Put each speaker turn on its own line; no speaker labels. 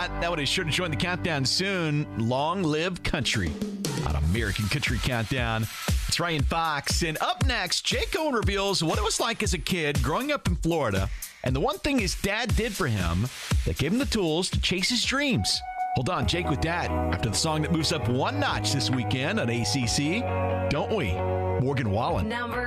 not, that one is sure to join the countdown soon. Long live country on American Country Countdown. It's Ryan Fox. And up next, Jake Owen reveals what it was like as a kid growing up in Florida and the one thing his dad did for him that gave him the tools to chase his dreams. Hold on, Jake with Dad, after the song that moves up one notch this weekend on ACC, Don't We? Morgan Wallen.